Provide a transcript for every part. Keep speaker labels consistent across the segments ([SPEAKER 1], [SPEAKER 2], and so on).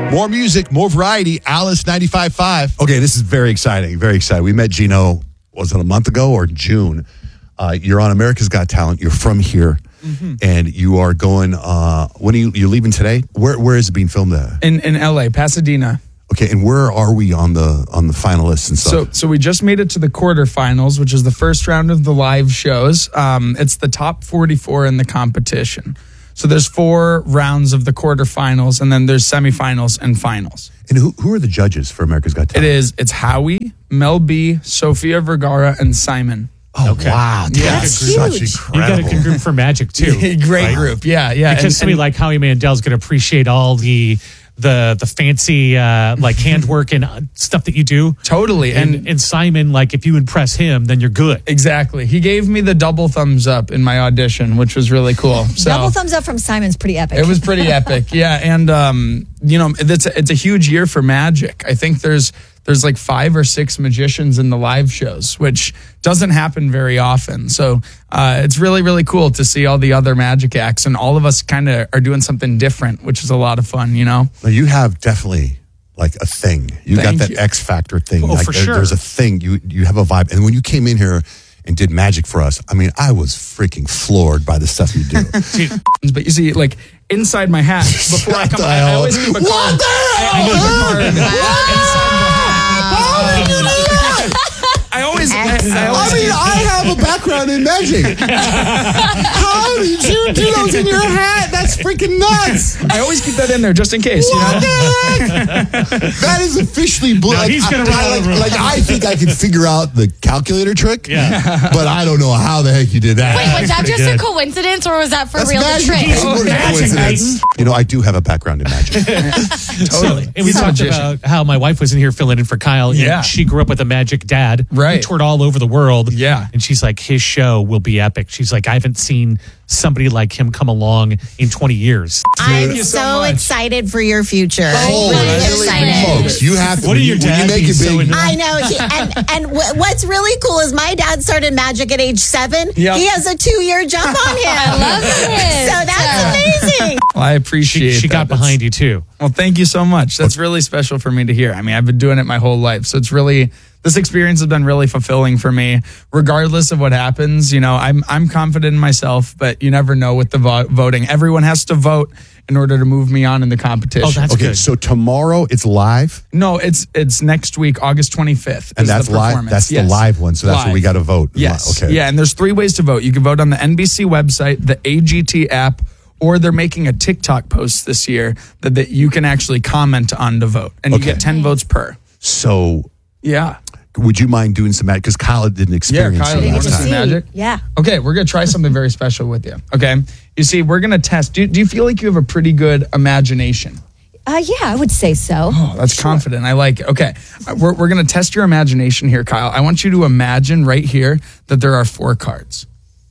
[SPEAKER 1] More music, more variety. Alice 95.5. Okay, this is very exciting. Very exciting. We met Gino, was it a month ago or June? You're on America's Got Talent. You're from here. Mm-hmm. And you are going, when are you're leaving today? Where is it being filmed at?
[SPEAKER 2] In LA, Pasadena.
[SPEAKER 1] Okay, and where are we on the finalists and stuff?
[SPEAKER 2] So we just made it to the quarterfinals, which is the first round of the live shows. It's the top 44 in the competition. So there's 4 rounds of the quarterfinals, and then there's semifinals and finals.
[SPEAKER 1] And who are the judges for America's Got Talent?
[SPEAKER 2] It's Howie, Mel B, Sofia Vergara, and Simon.
[SPEAKER 1] Oh, okay. Wow.
[SPEAKER 3] Yeah, that's
[SPEAKER 1] huge.
[SPEAKER 3] You got a good group for Magic, too.
[SPEAKER 2] Great group. Yeah.
[SPEAKER 3] Because somebody like Howie Mandel's going to appreciate all the fancy like handwork and stuff that you do.
[SPEAKER 2] Totally.
[SPEAKER 3] And Simon, like if you impress him, then you're good.
[SPEAKER 2] Exactly. He gave me the double thumbs up in my audition, which was really cool. So
[SPEAKER 4] double thumbs up from Simon's pretty epic.
[SPEAKER 2] It was pretty epic. Yeah. And it's a huge year for Magic. I think there's like 5 or 6 magicians in the live shows, which doesn't happen very often. So it's really, really cool to see all the other Magic acts, and all of us kind of are doing something different, which is a lot of fun, you know?
[SPEAKER 1] Well, you have definitely like a thing. You got that X Factor thing.
[SPEAKER 3] Oh,
[SPEAKER 1] like,
[SPEAKER 3] for sure.
[SPEAKER 1] There's a thing. You have a vibe. And when you came in here and did magic for us, I mean, I was freaking floored by the stuff you do.
[SPEAKER 2] But you see, like, inside my hat, before I come, I always keep a card.
[SPEAKER 1] What the hell?
[SPEAKER 2] I keep a card inside my hat.
[SPEAKER 1] I have a background in magic. How did you do those in your hat? That's freaking nuts.
[SPEAKER 2] I always keep that in there just in case.
[SPEAKER 1] What the heck? That is officially blue.
[SPEAKER 3] No, he's gonna
[SPEAKER 1] I think I could figure out the calculator trick.
[SPEAKER 3] Yeah.
[SPEAKER 1] But I don't know how the heck you did that.
[SPEAKER 5] Wait, was that just a coincidence, or was that for real?
[SPEAKER 1] Magic.
[SPEAKER 5] The trick?
[SPEAKER 1] What a coincidence. You know, I do have a background in magic.
[SPEAKER 2] Totally.
[SPEAKER 3] And we talked about how my wife was in here filling in for Kyle.
[SPEAKER 2] Yeah.
[SPEAKER 3] And she grew up with a magic dad.
[SPEAKER 2] Right.
[SPEAKER 3] He toured all over the world.
[SPEAKER 2] Yeah.
[SPEAKER 3] And she's like, his show will be epic. She's like, I haven't seen somebody like him come along in 20 years.
[SPEAKER 4] I'm so excited for your future.
[SPEAKER 1] Oh,
[SPEAKER 5] really
[SPEAKER 1] that's
[SPEAKER 5] excited.
[SPEAKER 1] Folks, you have to.
[SPEAKER 3] What are your
[SPEAKER 1] when
[SPEAKER 3] dad
[SPEAKER 1] you make
[SPEAKER 3] being
[SPEAKER 1] it
[SPEAKER 3] so
[SPEAKER 1] big.
[SPEAKER 3] into?
[SPEAKER 4] I know. And what's really cool is my dad started magic at age 7.
[SPEAKER 2] Yep.
[SPEAKER 4] He has a 2-year jump on him.
[SPEAKER 5] I love it.
[SPEAKER 4] So that's amazing.
[SPEAKER 2] Well, I appreciate
[SPEAKER 3] She got behind you too.
[SPEAKER 2] Well, thank you so much. That's really special for me to hear. I mean, I've been doing it my whole life. So it's really, this experience has been really fulfilling for me, regardless of what happens. You know, I'm confident in myself, but you never know with the voting. Everyone has to vote in order to move me on in the competition.
[SPEAKER 3] Oh, that's
[SPEAKER 1] Okay,
[SPEAKER 3] good.
[SPEAKER 1] so tomorrow it's live,
[SPEAKER 2] No, it's next week, August 25th.
[SPEAKER 1] and
[SPEAKER 2] is
[SPEAKER 1] that's
[SPEAKER 2] the
[SPEAKER 1] live.
[SPEAKER 2] performance.
[SPEAKER 1] That's
[SPEAKER 2] Yes.
[SPEAKER 1] the live one. So that's where we got to vote.
[SPEAKER 2] Yes.
[SPEAKER 1] Okay.
[SPEAKER 2] Yeah, and there's 3 ways to vote. You can vote on the NBC website, the AGT app, or they're making a TikTok post this year that you can actually comment on to vote, and you
[SPEAKER 1] Okay.
[SPEAKER 2] get 10 votes per.
[SPEAKER 1] So,
[SPEAKER 2] Yeah.
[SPEAKER 1] would you mind doing some magic? Because Kyle didn't experience
[SPEAKER 2] Kyle,
[SPEAKER 1] it
[SPEAKER 2] you
[SPEAKER 1] last
[SPEAKER 2] wanna
[SPEAKER 1] time.
[SPEAKER 2] see magic?
[SPEAKER 4] Yeah.
[SPEAKER 2] Okay, we're going to try something very special with you. Okay. You see, we're going to test. Do you feel like you have a pretty good imagination?
[SPEAKER 4] Yeah, I would say so.
[SPEAKER 2] Oh, that's confident. I like it. Okay. We're going to test your imagination here, Kyle. I want you to imagine right here that there are 4 cards.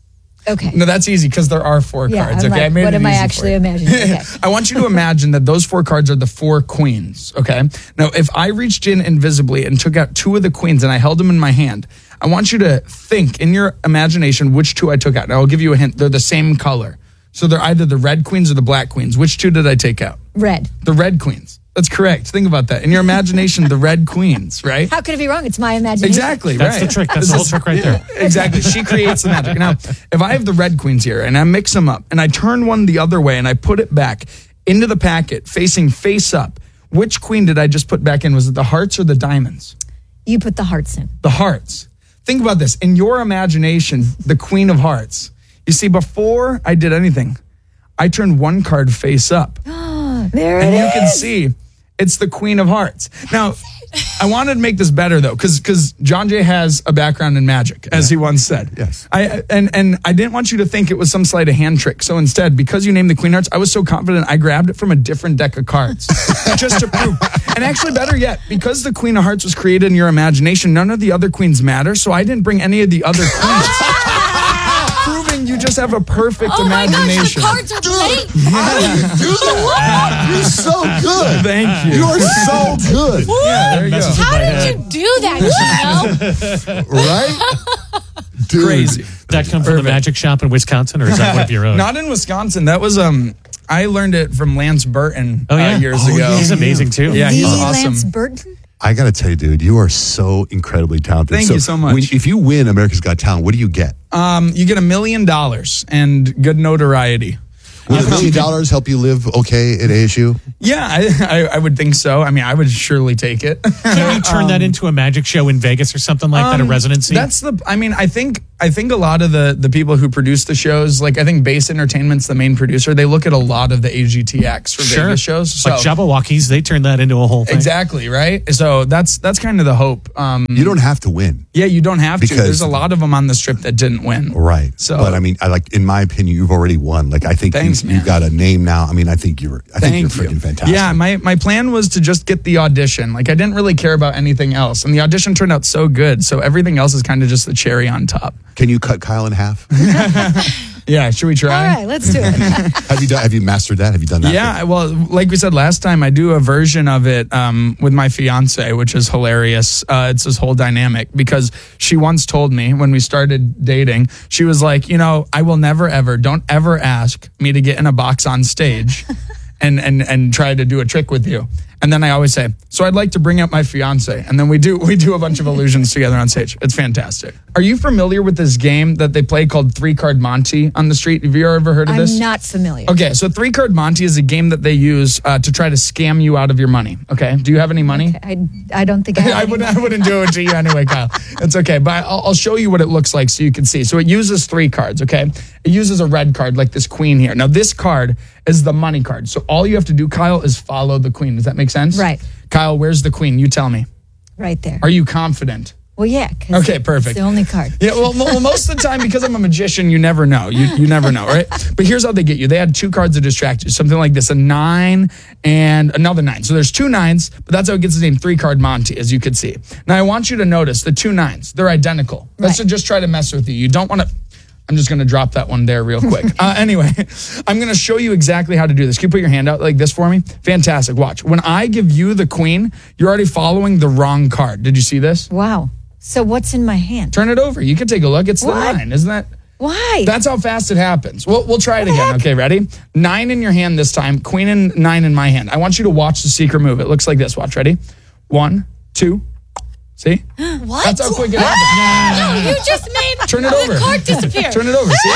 [SPEAKER 4] Okay.
[SPEAKER 2] No, that's easy because there are 4
[SPEAKER 4] Yeah,
[SPEAKER 2] cards.
[SPEAKER 4] I'm
[SPEAKER 2] Okay.
[SPEAKER 4] like,
[SPEAKER 2] made
[SPEAKER 4] what
[SPEAKER 2] it
[SPEAKER 4] am I
[SPEAKER 2] easy for
[SPEAKER 4] actually
[SPEAKER 2] you.
[SPEAKER 4] imagining? Okay.
[SPEAKER 2] I want you to imagine that those 4 cards are the 4 queens. Okay. Now, if I reached in invisibly and took out 2 of the queens and I held them in my hand, I want you to think in your imagination which 2 I took out. Now, I'll give you a hint. They're the same color. So they're either the red queens or the black queens. Which 2 did I take out?
[SPEAKER 4] Red.
[SPEAKER 2] The red queens. That's correct. Think about that. In your imagination, the red queens, right?
[SPEAKER 4] How could it be wrong? It's my imagination.
[SPEAKER 2] Exactly.
[SPEAKER 3] That's
[SPEAKER 2] right.
[SPEAKER 3] the trick. That's the whole trick right there.
[SPEAKER 2] Exactly. She creates the magic. Now, if I have the red queens here and I mix them up and I turn one the other way and I put it back into the packet facing face up, which queen did I just put back in? Was it the hearts or the diamonds?
[SPEAKER 4] You put the hearts in.
[SPEAKER 2] The hearts. Think about this. In your imagination, the queen of hearts. You see, before I did anything, I turned one card face up.
[SPEAKER 4] There it
[SPEAKER 2] And
[SPEAKER 4] is.
[SPEAKER 2] you can see it's the queen of hearts. Now, I wanted to make this better though, because John Jay has a background in magic, as he once said.
[SPEAKER 1] Yes.
[SPEAKER 2] And I didn't want you to think it was some sleight of hand trick. So instead, because you named the queen of hearts, I was so confident I grabbed it from a different deck of cards just to prove. And actually, better yet, because the queen of hearts was created in your imagination, none of the other queens matter. So I didn't bring any of the other queens. Proving you just have a perfect
[SPEAKER 5] Oh my
[SPEAKER 2] imagination.
[SPEAKER 5] gosh, the cards are blank.
[SPEAKER 1] How do you do that? You're so good.
[SPEAKER 2] Thank you.
[SPEAKER 1] You're so good.
[SPEAKER 2] Yeah, there you go.
[SPEAKER 5] How did you do that, Gino?
[SPEAKER 1] Right? Dude.
[SPEAKER 2] Crazy.
[SPEAKER 3] Did that come from the magic shop in Wisconsin, or is that one of your own?
[SPEAKER 2] Not in Wisconsin. That was I learned it from Lance Burton years
[SPEAKER 1] Oh,
[SPEAKER 2] ago.
[SPEAKER 1] yeah.
[SPEAKER 3] He's amazing too.
[SPEAKER 2] Yeah, he's
[SPEAKER 6] The
[SPEAKER 2] awesome.
[SPEAKER 6] Lance Burton.
[SPEAKER 1] I got to tell you, dude, you are so incredibly talented.
[SPEAKER 2] Thank you so much.
[SPEAKER 1] If you win America's Got Talent, what do you get?
[SPEAKER 2] You get $1 million and good notoriety.
[SPEAKER 1] Would $1 million help you live okay at ASU?
[SPEAKER 2] Yeah, I would think so. I mean, I would surely take it.
[SPEAKER 3] Can you turn that into a magic show in Vegas or something like that, a residency?
[SPEAKER 2] That's the. I mean, I think a lot of the people who produce the shows, like I think Base Entertainment's the main producer. They look at a lot of the AGT acts for Vegas shows. So,
[SPEAKER 3] like Jabberwockies, they turned that into a whole thing.
[SPEAKER 2] exactly right. So that's kind of the hope.
[SPEAKER 1] You don't have to win.
[SPEAKER 2] Yeah, you don't have to.
[SPEAKER 1] Because-
[SPEAKER 2] There's a lot of them on the strip that didn't win.
[SPEAKER 1] Right.
[SPEAKER 2] So-
[SPEAKER 1] but I mean, in my opinion, you've already won. Like, I think
[SPEAKER 2] Thanks,
[SPEAKER 1] you've
[SPEAKER 2] man.
[SPEAKER 1] got a name now. I mean, I think you're freaking fantastic.
[SPEAKER 2] Yeah, my plan was to just get the audition. Like I didn't really care about anything else, and the audition turned out so good. So everything else is kind of just the cherry on top.
[SPEAKER 1] Can you cut Kyle in half?
[SPEAKER 2] Yeah, should we try?
[SPEAKER 6] All right, let's do it.
[SPEAKER 1] Have you mastered that? Have you done that?
[SPEAKER 2] Yeah, well, like we said last time, I do a version of it with my fiance, which is hilarious. It's this whole dynamic because she once told me when we started dating, she was like, I will never ever, don't ever ask me to get in a box on stage and try to do a trick with you. And then I always say, so I'd like to bring up my fiance. And then we do a bunch of illusions together on stage. It's fantastic. Are you familiar with this game that they play called 3-Card Monty on the street? Have you ever heard of this?
[SPEAKER 6] I'm not familiar.
[SPEAKER 2] Okay, so 3-Card Monty is a game that they use to try to scam you out of your money. Okay, do you have any money?
[SPEAKER 6] I don't think I have any
[SPEAKER 2] I wouldn't do it to you anyway, Kyle. It's okay, but I'll show you what it looks like so you can see. So it uses 3 cards, okay? It uses a red card like this queen here. Now this card is the money card. So all you have to do, Kyle, is follow the queen. Does that make sense?
[SPEAKER 6] Right.
[SPEAKER 2] Kyle, where's the queen? You tell me.
[SPEAKER 6] right there.
[SPEAKER 2] Are you confident?
[SPEAKER 6] Well, yeah. 'Cause
[SPEAKER 2] Okay, perfect.
[SPEAKER 6] It's the only card.
[SPEAKER 2] Yeah, well, most of the time, because I'm a magician, you never know. You never know, right? But here's how they get you. They had 2 cards to distract you. Something like this, a 9 and another 9. So there's 2 9s, but that's how it gets the name 3-Card Monty, as you could see. Now, I want you to notice the 2 9s. They're identical. That's to just try to mess with you. You don't want to... I'm just going to drop that one there real quick. Anyway, I'm going to show you exactly how to do this. Can you put your hand out like this for me? Fantastic. Watch. When I give you the queen, you're already following the wrong card. Did you see this?
[SPEAKER 6] Wow. So what's in my hand?
[SPEAKER 2] Turn it over. You can take a look. It's the
[SPEAKER 6] What?
[SPEAKER 2] 9. Isn't that...
[SPEAKER 6] Why?
[SPEAKER 2] That's how fast it happens. We'll try it again. Okay, ready? 9 in your hand this time. Queen and 9 in my hand. I want you to watch the secret move. It looks like this. Watch. Ready? 1, 2. See?
[SPEAKER 5] What?
[SPEAKER 2] That's how quick it happens.
[SPEAKER 5] No, you just made
[SPEAKER 2] Turn it
[SPEAKER 5] the
[SPEAKER 2] over.
[SPEAKER 5] card disappear.
[SPEAKER 2] Turn it over. See?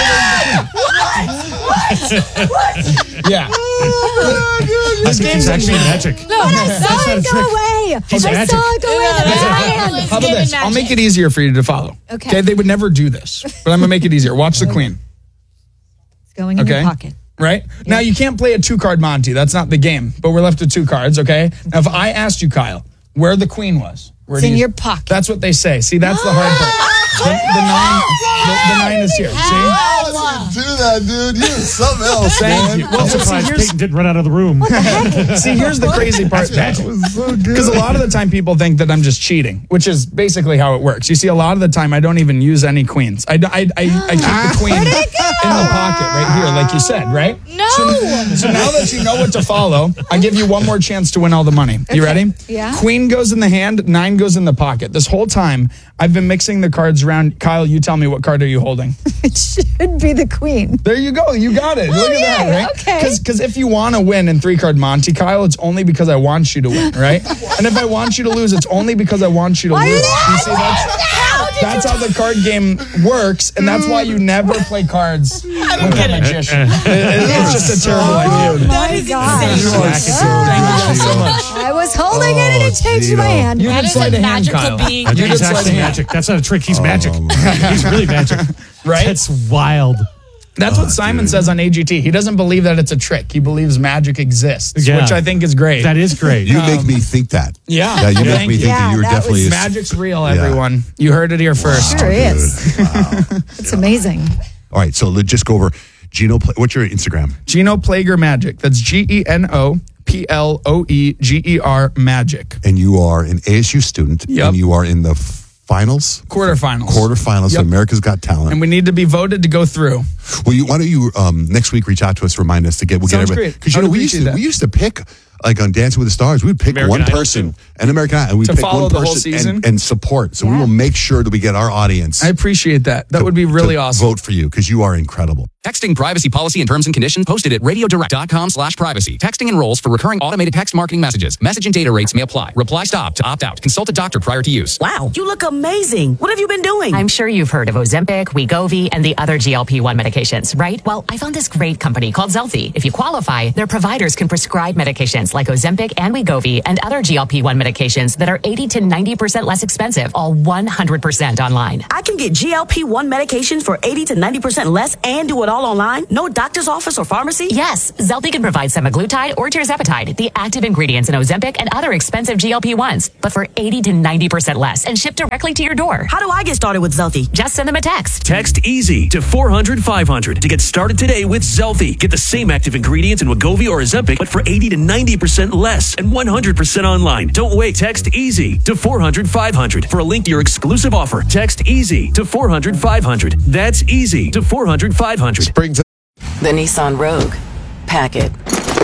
[SPEAKER 2] Yeah.
[SPEAKER 3] I think he's actually magic.
[SPEAKER 5] No,
[SPEAKER 6] I saw it go away.
[SPEAKER 3] He's
[SPEAKER 6] I
[SPEAKER 3] magic.
[SPEAKER 6] saw it go away. in my hand.
[SPEAKER 2] How about this? I'll make it easier for you to follow.
[SPEAKER 6] Okay.
[SPEAKER 2] They would never do this, but I'm going to make it easier. Watch the queen.
[SPEAKER 6] It's going in
[SPEAKER 2] Okay.
[SPEAKER 6] your pocket.
[SPEAKER 2] Right? Now, you can't play a 2-card Monty. That's not the game, but we're left with 2 cards, okay? Now, if I asked you, Kyle, where the queen was, where
[SPEAKER 6] It's
[SPEAKER 2] do
[SPEAKER 6] in
[SPEAKER 2] you-
[SPEAKER 6] your pocket.
[SPEAKER 2] That's what they say. See, that's the hard part. The 9 is here. See?
[SPEAKER 1] Do that, dude. You're something else,
[SPEAKER 2] Thank you.
[SPEAKER 3] I'm
[SPEAKER 2] Well, see,
[SPEAKER 3] surprised
[SPEAKER 2] here's,
[SPEAKER 3] Peyton didn't run out of the room.
[SPEAKER 2] see, here's the crazy part. Because a lot of the time people think that I'm just cheating, which is basically how it works. You see, a lot of the time I don't even use any queens. I keep the queen in the pocket right here, like you said, right?
[SPEAKER 5] No.
[SPEAKER 2] So now that you know what to follow, I give you one more chance to win all the money. You ready?
[SPEAKER 6] Yeah.
[SPEAKER 2] Queen goes in the hand, 9 goes in the pocket. This whole time, I've been mixing the cards around. Kyle, you tell me, what card are you holding?
[SPEAKER 6] It should be the queen.
[SPEAKER 2] There you go. You got it. Look at that,
[SPEAKER 6] yeah,
[SPEAKER 2] right?
[SPEAKER 6] okay.
[SPEAKER 2] Because if you want to win in 3-Card Monty, Kyle, it's only because I want you to win, right? And if I want you to lose, it's only because I want you to lose. You see, that's how the card game works, and that's why you never play cards with a magician. It's just a terrible idea.
[SPEAKER 6] My God.
[SPEAKER 2] Thank you so much.
[SPEAKER 6] I was holding it and it changed in my hand.
[SPEAKER 2] You
[SPEAKER 5] That
[SPEAKER 2] did
[SPEAKER 5] is
[SPEAKER 2] sleight
[SPEAKER 5] a
[SPEAKER 2] of hand,
[SPEAKER 5] magical
[SPEAKER 2] Kyle.
[SPEAKER 5] being.
[SPEAKER 3] I think
[SPEAKER 2] You did
[SPEAKER 3] he's
[SPEAKER 2] sleight of
[SPEAKER 3] actually
[SPEAKER 2] hand.
[SPEAKER 3] magic. That's not a trick. He's magic. He's really magic.
[SPEAKER 2] Right?
[SPEAKER 3] That's wild.
[SPEAKER 2] That's what Simon says on AGT. He doesn't believe that it's a trick. He believes magic exists,
[SPEAKER 3] Yeah.
[SPEAKER 2] which I think is great.
[SPEAKER 3] That is great.
[SPEAKER 1] You make me think that.
[SPEAKER 2] Yeah.
[SPEAKER 1] You make
[SPEAKER 2] Thank
[SPEAKER 1] me
[SPEAKER 2] you.
[SPEAKER 1] think that
[SPEAKER 6] Yeah,
[SPEAKER 1] you're
[SPEAKER 6] that
[SPEAKER 1] definitely.
[SPEAKER 6] was
[SPEAKER 2] Magic's real, everyone. You heard it here first.
[SPEAKER 6] Sure is. It's amazing.
[SPEAKER 1] All right, so let's just go over Gino. What's your Instagram?
[SPEAKER 2] Geno Plager Magic. That's GenoPloeger Magic.
[SPEAKER 1] And you are an ASU student,
[SPEAKER 2] Yep.
[SPEAKER 1] and you are in the finals,
[SPEAKER 2] Quarterfinals.
[SPEAKER 1] of America's Got Talent.
[SPEAKER 2] And we need to be voted to go through.
[SPEAKER 1] Well, why don't you next week reach out to us, remind us to get. We'll
[SPEAKER 2] Sounds
[SPEAKER 1] get
[SPEAKER 2] great.
[SPEAKER 1] because
[SPEAKER 2] I would
[SPEAKER 1] we
[SPEAKER 2] appreciate that.
[SPEAKER 1] used to pick like on Dancing with the Stars, we would pick
[SPEAKER 3] American
[SPEAKER 1] one
[SPEAKER 3] Idol,
[SPEAKER 1] person
[SPEAKER 3] too.
[SPEAKER 1] and American Idol, and we
[SPEAKER 2] To
[SPEAKER 1] pick
[SPEAKER 2] follow
[SPEAKER 1] one
[SPEAKER 2] the whole
[SPEAKER 1] person
[SPEAKER 2] season?
[SPEAKER 1] and support. So we will make sure that we get our audience.
[SPEAKER 2] I appreciate that. That would be really awesome.
[SPEAKER 1] Vote for you because you are incredible.
[SPEAKER 7] Texting privacy policy and terms and conditions posted at radiodirect.com/privacy. Texting enrolls for recurring automated text marketing messages. Message and data rates may apply. Reply stop to opt out. Consult a doctor prior to use.
[SPEAKER 8] Wow, you look amazing. What have you been doing?
[SPEAKER 9] I'm sure you've heard of Ozempic, Wegovy, and the other GLP-1 medications, right? Well, I found this great company called Zelfie. If you qualify, their providers can prescribe medications like Ozempic and Wegovy and other GLP-1 medications that are 80 to 90% less expensive, all 100% online.
[SPEAKER 8] I can get GLP-1 medications for 80 to 90% less and do it all online? No doctor's office or pharmacy?
[SPEAKER 9] Yes, Zelfie can provide semaglutide or tirzepatide, the active ingredients in Ozempic and other expensive GLP-1s, but for 80 to 90% less and shipped directly to your door.
[SPEAKER 8] How do I get started with Zelfie?
[SPEAKER 9] Just send them a text.
[SPEAKER 10] Text EASY to 400-500 to get started today with Zelfie. Get the same active ingredients in Wegovy or Ozempic, but for 80 to 90% less and 100% online. Don't wait. Text EASY to 400-500 for a link to your exclusive offer. Text EASY to 400-500. That's EASY to 400-500.
[SPEAKER 11] The Nissan Rogue. Pack it.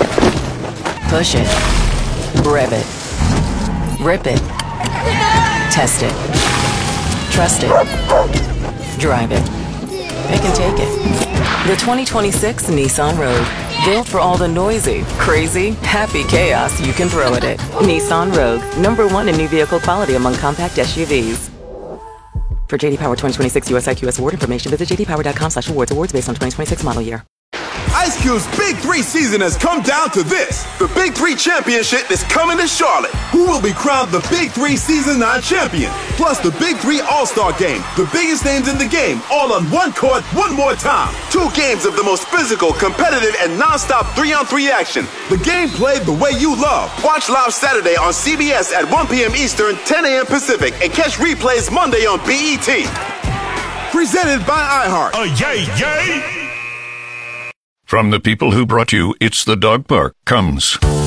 [SPEAKER 11] Push it. Rev it. Rip it. Test it. Trust it. Drive it. It can take it. The 2026 Nissan Rogue. Built for all the noisy, crazy, happy chaos you can throw at it. Nissan Rogue. #1 in new vehicle quality among compact SUVs. For JD Power 2026 US IQS award information, visit jdpower.com/awards. Awards based on 2026 model year.
[SPEAKER 12] Ice Cube's Big 3 season has come down to this. The Big 3 Championship is coming to Charlotte. Who will be crowned the Big 3 Season 9 champion? Plus the Big 3 All-Star Game. The biggest names in the game, all on one court, one more time. 2 games of the most physical, competitive, and non-stop 3-on-3 action. The game played the way you love. Watch live Saturday on CBS at 1 p.m. Eastern, 10 a.m. Pacific, and catch replays Monday on BET. Presented by iHeart.
[SPEAKER 13] From the people who brought you It's the Dog Park comes